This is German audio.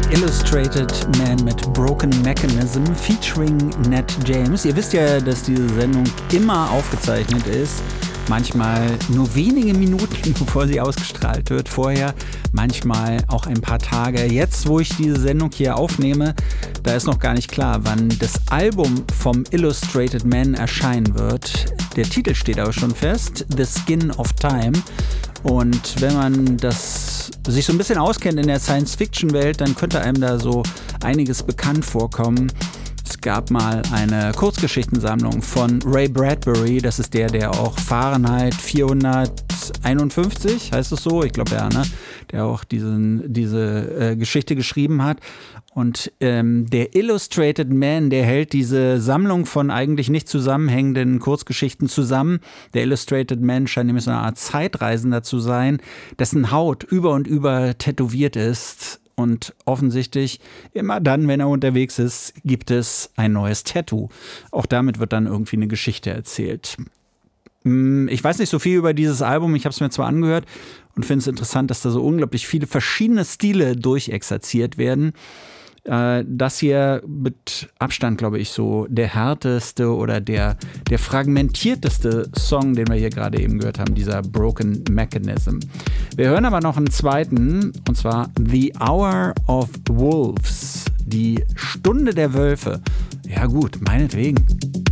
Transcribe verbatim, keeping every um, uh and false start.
Illustrated Man mit Broken Mechanism featuring Nat James. Ihr wisst ja, dass diese Sendung immer aufgezeichnet ist. Manchmal nur wenige Minuten, bevor sie ausgestrahlt wird, vorher, manchmal auch ein paar Tage. Jetzt, wo ich diese Sendung hier aufnehme, da ist noch gar nicht klar, wann das Album vom Illustrated Man erscheinen wird. Der Titel steht aber schon fest, The Skin of Time. Und wenn man das sich so ein bisschen auskennt in der Science-Fiction-Welt, dann könnte einem da so einiges bekannt vorkommen. Es gab mal eine Kurzgeschichtensammlung von Ray Bradbury, das ist der, der auch Fahrenheit vierhunderteinundfünfzig, heißt es so, ich glaube ja, ne? Der auch diesen, diese äh, Geschichte geschrieben hat. Und ähm, der Illustrated Man, der hält diese Sammlung von eigentlich nicht zusammenhängenden Kurzgeschichten zusammen. Der Illustrated Man scheint nämlich so eine Art Zeitreisender zu sein, dessen Haut über und über tätowiert ist. Und offensichtlich immer dann, wenn er unterwegs ist, gibt es ein neues Tattoo. Auch damit wird dann irgendwie eine Geschichte erzählt. Ich weiß nicht so viel über dieses Album, ich habe es mir zwar angehört und finde es interessant, dass da so unglaublich viele verschiedene Stile durchexerziert werden. Das hier mit Abstand, glaube ich, so der härteste oder der, der fragmentierteste Song, den wir hier gerade eben gehört haben, dieser Broken Mechanism. Wir hören aber noch einen zweiten, und zwar The Hour of Wolves, die Stunde der Wölfe. Ja gut, meinetwegen.